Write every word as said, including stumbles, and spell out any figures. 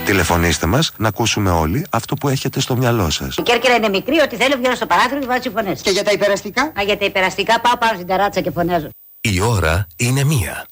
Τηλεφωνήστε μας να ακούσουμε όλοι αυτό που έχετε στο μυαλό σας. Η Κέρκυρα είναι μικρή, ότι θέλω βγαίνω στο παράθυρο και βάζω φωνές. Και για τα υπεραστικά? Α, για τα υπεραστικά πάω πάνω στην ταράτσα και φωνάζω. Η ώρα είναι μία.